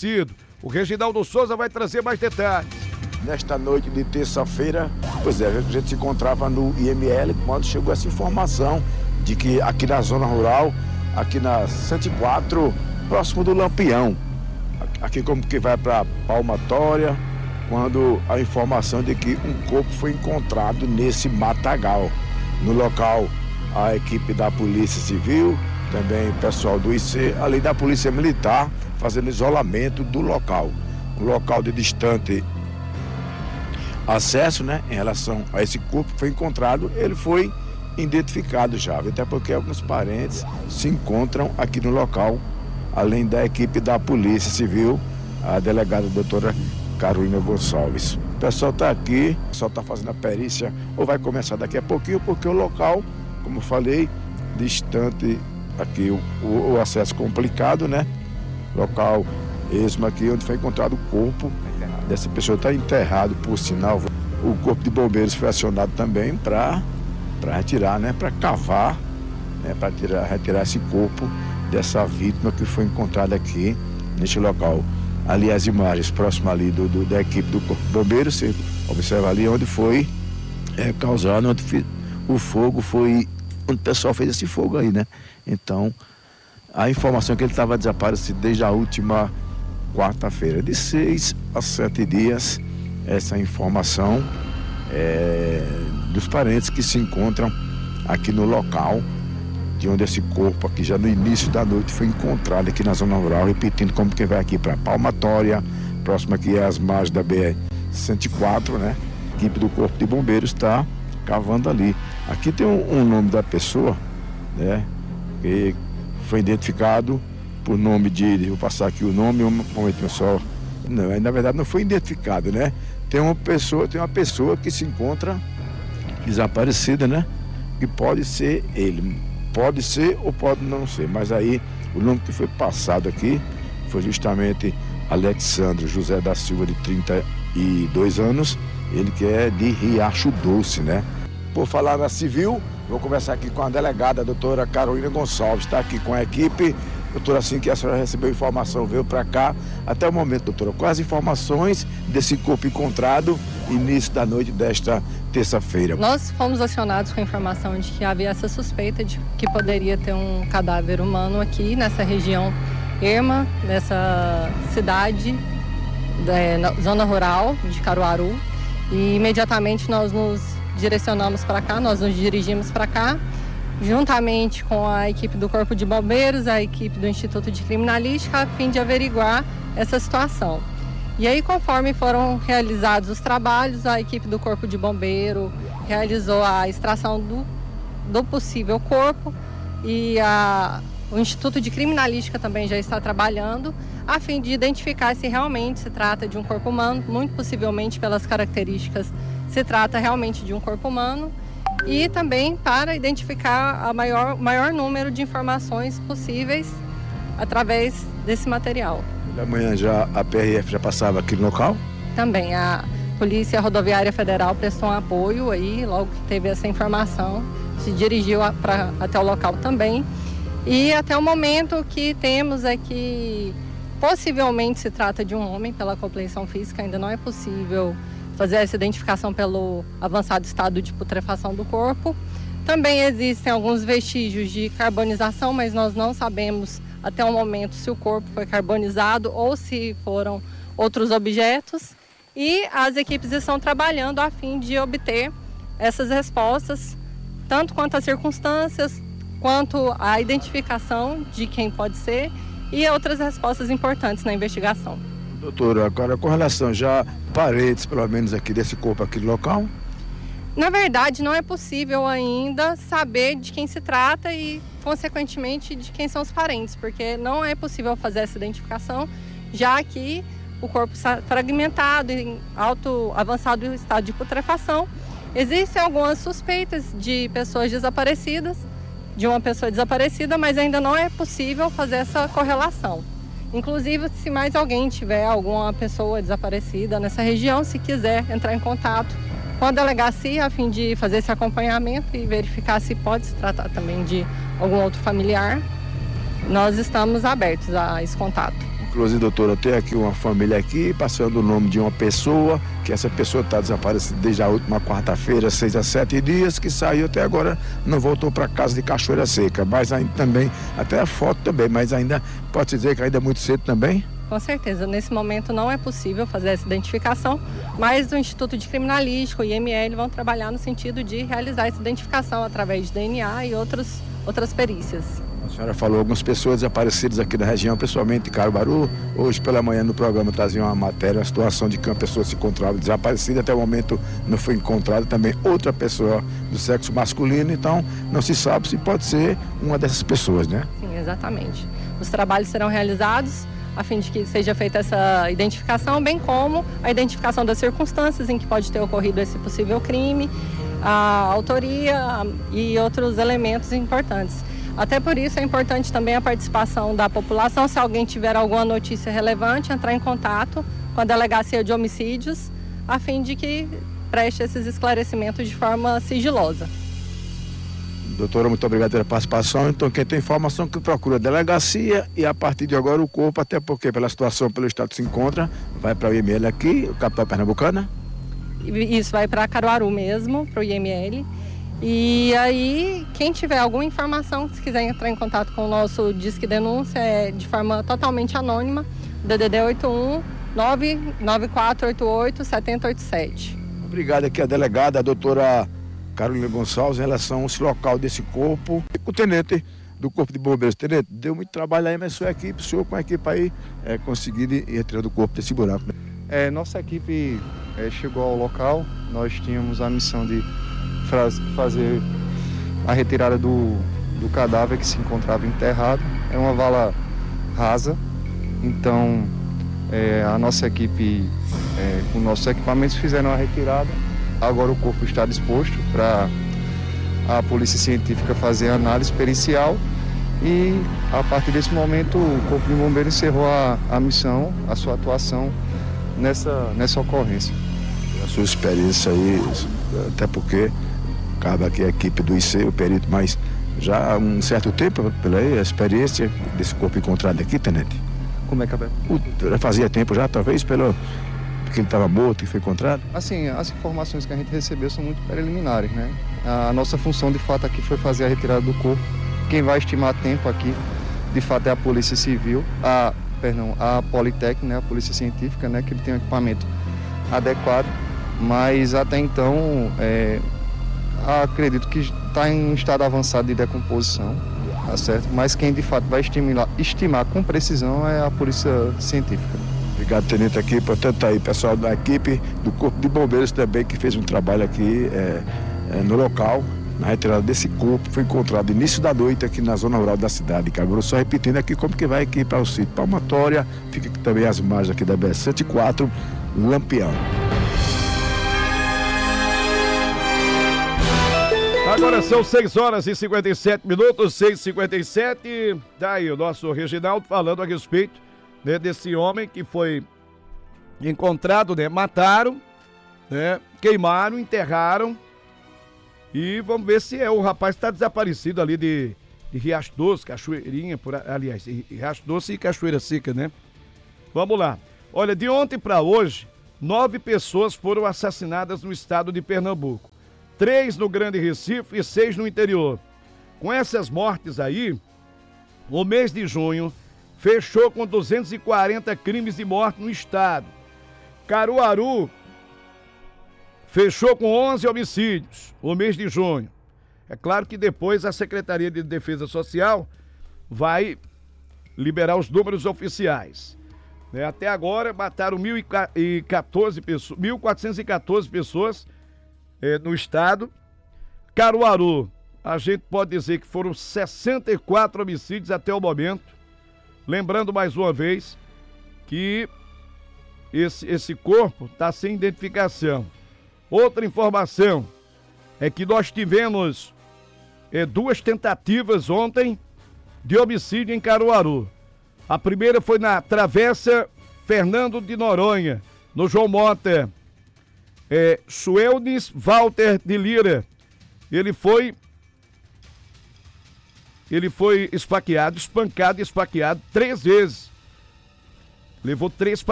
desaparecido. O Reginaldo Souza vai trazer mais detalhes. Nesta noite de terça-feira, pois é, a gente se encontrava no IML quando chegou essa informação de que aqui na zona rural, aqui na 104, próximo do Lampião, aqui como que vai para Palmatória, quando a informação de que um corpo foi encontrado nesse matagal. No local, a equipe da Polícia Civil, também o pessoal do IC, além da Polícia Militar, fazendo isolamento do local. Um local de distante acesso, né, em relação a esse corpo que foi encontrado, ele foi identificado já, até porque alguns parentes se encontram aqui no local, além da equipe da Polícia Civil, a delegada doutora Carolina Gonçalves. O pessoal está aqui, o pessoal está fazendo a perícia, ou vai começar daqui a pouquinho, porque o local, como falei, distante aqui, o acesso complicado, né? Local mesmo aqui onde foi encontrado o corpo dessa pessoa, está enterrado, por sinal. O corpo de bombeiros foi acionado também para retirar, né? Para cavar, né? Para retirar esse corpo dessa vítima que foi encontrada aqui neste local. Ali as imagens próximas ali da equipe do Corpo de Bombeiros, você observa ali onde foi causado, onde o fogo foi, onde o pessoal fez esse fogo aí, né? Então, a informação é que ele estava desaparecido desde a última quarta-feira, de 6 a 7 dias, essa informação dos parentes que se encontram aqui no local, de onde esse corpo aqui já no início da noite foi encontrado aqui na zona rural, repetindo como quem vai aqui para Palmatória, próximo aqui às margens da BR-104, né? A equipe do Corpo de Bombeiros está cavando ali. Aqui tem um nome da pessoa, né? Que foi identificado por nome vou passar aqui o nome, um momento pessoal. Não, na verdade não foi identificado, né? Tem uma pessoa que se encontra desaparecida, né? Que pode ser ele. Pode ser ou pode não ser, mas aí o nome que foi passado aqui foi justamente Alexandre José da Silva, de 32 anos, ele que é de Riacho Doce, né? Por falar na civil, vou conversar aqui com a delegada, a doutora Carolina Gonçalves, está aqui com a equipe. Doutora, assim que a senhora recebeu informação, veio para cá, até o momento, doutora, quais informações desse corpo encontrado início da noite desta terça-feira? Nós fomos acionados com a informação de que havia essa suspeita de que poderia ter um cadáver humano aqui nessa região erma, nessa cidade, na zona rural de Caruaru, e imediatamente nós nos direcionamos para cá, nós nos dirigimos para cá, juntamente com a equipe do Corpo de Bombeiros, a equipe do Instituto de Criminalística, a fim de averiguar essa situação. E aí, conforme foram realizados os trabalhos, a equipe do Corpo de Bombeiro realizou a extração do possível corpo e o Instituto de Criminalística também já está trabalhando a fim de identificar se realmente se trata de um corpo humano, muito possivelmente pelas características se trata realmente de um corpo humano, e também para identificar o maior número de informações possíveis através desse material. Amanhã já a PRF já passava aqui no local? Também a Polícia Rodoviária Federal prestou um apoio aí, logo que teve essa informação, se dirigiu até o local também. E até o momento o que temos é que possivelmente se trata de um homem pela compreensão física, ainda não é possível fazer essa identificação pelo avançado estado de putrefação do corpo. Também existem alguns vestígios de carbonização, mas nós não sabemos até o momento se o corpo foi carbonizado ou se foram outros objetos. E as equipes estão trabalhando a fim de obter essas respostas, tanto quanto as circunstâncias, quanto a identificação de quem pode ser e outras respostas importantes na investigação. Doutora, agora com relação já parentes, pelo menos aqui desse corpo aqui no local? Na verdade, não é possível ainda saber de quem se trata e, consequentemente, de quem são os parentes, porque não é possível fazer essa identificação, já que o corpo está fragmentado, em avançado estado de putrefação. Existem algumas suspeitas de pessoas desaparecidas, de uma pessoa desaparecida, mas ainda não é possível fazer essa correlação. Inclusive, se mais alguém tiver alguma pessoa desaparecida nessa região, se quiser entrar em contato com a delegacia a fim de fazer esse acompanhamento e verificar se pode se tratar também de algum outro familiar, nós estamos abertos a esse contato. Inclusive, doutora, tem aqui uma família aqui passando o nome de uma pessoa, que essa pessoa está desaparecida desde a última quarta-feira, 6 a 7 dias, que saiu até agora, não voltou para casa de Cachoeira Seca. Mas ainda também, até a foto também, mas ainda pode dizer que ainda é muito cedo também? Com certeza, nesse momento não é possível fazer essa identificação, mas o Instituto de Criminalística, o IML, vão trabalhar no sentido de realizar essa identificação através de DNA e outras perícias. A senhora falou algumas pessoas desaparecidas aqui da região, pessoalmente de Caruaru. Hoje pela manhã no programa trazia uma matéria, a situação de que uma pessoa se encontrava desaparecida, até o momento não foi encontrada também outra pessoa do sexo masculino, então não se sabe se pode ser uma dessas pessoas, né? Sim, exatamente. Os trabalhos serão realizados a fim de que seja feita essa identificação, bem como a identificação das circunstâncias em que pode ter ocorrido esse possível crime, a autoria e outros elementos importantes. Até por isso é importante também a participação da população. Se alguém tiver alguma notícia relevante, entrar em contato com a Delegacia de Homicídios, a fim de que preste esses esclarecimentos de forma sigilosa. Doutora, muito obrigado pela participação. Então, quem tem informação que procura a delegacia e a partir de agora o corpo, até porque pela situação, pelo estado se encontra, vai para o IML aqui, o capital pernambucana? Isso vai para Caruaru mesmo, para o IML. E aí, quem tiver alguma informação, se quiser entrar em contato com o nosso Disque Denúncia, é de forma totalmente anônima, DDD 81 99488 7087. Obrigado aqui a delegada, a doutora Carolina Gonçalves, em relação a esse local desse corpo. O tenente do Corpo de Bombeiros. Tenente, deu muito trabalho aí, mas sua equipe, o senhor com a equipe aí, conseguiu retirar do corpo desse buraco. Nossa equipe chegou ao local, nós tínhamos a missão de fazer a retirada do cadáver que se encontrava enterrado. É uma vala rasa, então a nossa equipe, com nossos equipamentos, fizeram a retirada. Agora o corpo está disposto para a polícia científica fazer a análise pericial e a partir desse momento o Corpo de Bombeiros encerrou a missão, a sua atuação nessa ocorrência. A sua experiência aí, até porque cabe aqui a equipe do IC, o perito, mas já há um certo tempo pela experiência desse corpo encontrado aqui, tenente? Como é que é? Fazia tempo já, talvez, porque ele estava morto e foi encontrado? Assim, as informações que a gente recebeu são muito preliminares, né? A nossa função, de fato, aqui foi fazer a retirada do corpo. Quem vai estimar tempo aqui, de fato, é a Polícia Civil, a Politec, né? A Polícia Científica, né? Que ele tem um equipamento adequado, mas até então, acredito que está em estado avançado de decomposição, tá certo? Mas quem, de fato, vai estimar com precisão é a Polícia Científica. Obrigado, tenente, aqui. Portanto, tá aí pessoal da equipe do Corpo de Bombeiros também, que fez um trabalho aqui no local, na retirada desse corpo. Foi encontrado no início da noite aqui na zona rural da cidade de Caruaru. Só repetindo aqui como que vai aqui para o sítio Palmatória. Fica aqui também as imagens aqui da BR-104, Lampião. Agora são 6 horas e 57 minutos, 6h57. Tá aí o nosso Reginaldo falando a respeito, né, desse homem que foi encontrado, né? Mataram, né? Queimaram, enterraram. E vamos ver se o rapaz está desaparecido ali de Riacho Doce, Cachoeirinha, aliás, Riacho Doce e Cachoeira Seca, né? Vamos lá. Olha, de ontem para hoje, 9 pessoas foram assassinadas no estado de Pernambuco. 3 no Grande Recife e 6 no interior. Com essas mortes aí, o mês de junho fechou com 240 crimes de morte no estado. Caruaru fechou com 11 homicídios o mês de junho. É claro que depois a Secretaria de Defesa Social vai liberar os números oficiais. Até agora mataram 1.414 pessoas no estado. Caruaru, a gente pode dizer que foram 64 homicídios até o momento. Lembrando mais uma vez que esse corpo está sem identificação. Outra informação é que nós tivemos 2 tentativas ontem de homicídio em Caruaru. A primeira foi na Travessa Fernando de Noronha, no João Mota. Suelnes Walter de Lira. Ele foi espancado e esfaqueado 3 vezes. levou 3